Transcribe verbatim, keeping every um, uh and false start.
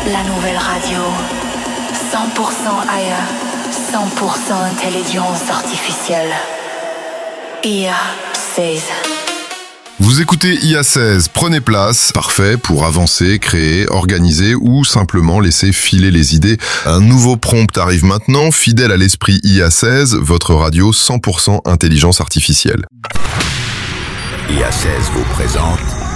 La nouvelle radio. cent pour cent A I, cent pour cent intelligence artificielle. I A seize. Vous écoutez I A seize, prenez place, parfait pour avancer, créer, organiser ou simplement laisser filer les idées. Un nouveau prompt arrive maintenant, fidèle à l'esprit I A seize, votre radio cent pour cent intelligence artificielle. I A seize vous présente